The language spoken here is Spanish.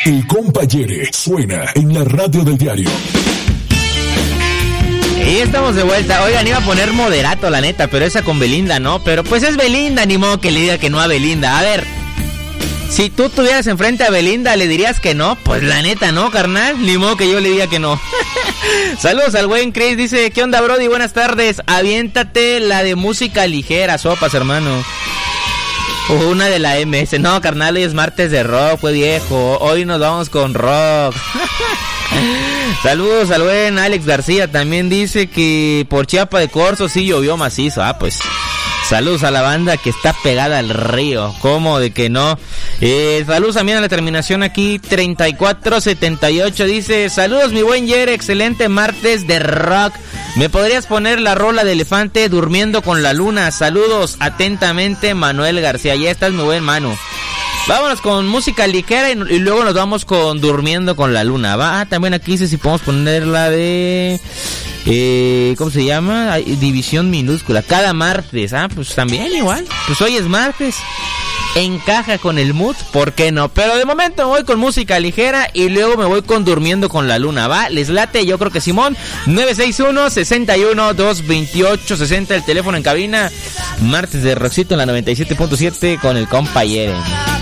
El compa Yere suena en la radio del diario. Y estamos de vuelta. Oigan, iba a poner Moderato, la neta, pero esa con Belinda, ¿no? Pero pues es Belinda, ni modo que le diga que no a Belinda. A ver, si tú estuvieras enfrente a Belinda, ¿le dirías que no? Pues la neta, ¿no, carnal? Ni modo que yo le diga que no. Saludos al buen Chris, dice, ¿qué onda, Brody? Buenas tardes. Aviéntate la de música ligera, sopas, hermano. Una de la MS. No, carnal, hoy es martes de rock, pues viejo. Hoy nos vamos con rock. Saludos al buen Alex García. También dice que por Chiapa de Corzo sí llovió macizo. Ah, pues saludos a la banda que está pegada al río. ¿Cómo de que no? Saludos también a la terminación aquí 3478. Dice, saludos mi buen Yere, excelente martes de rock. ¿Me podrías poner la rola de Elefante, Durmiendo con la Luna? Saludos atentamente, Manuel García. Ya estás, mi buen Manu. Vámonos con música ligera y luego nos vamos con Durmiendo con la Luna. Va, también aquí dice si podemos poner la de... ¿cómo se llama? División Minúscula. Cada martes. Ah, pues también igual. Pues hoy es martes. Encaja con el mood, ¿por qué no? Pero de momento me voy con música ligera y luego me voy con Durmiendo con la Luna, ¿va? ¿Les late? Yo creo que Simón. 961-61-228-60 el teléfono en cabina. Martes de Roxito en la 97.7 con el compa Yere.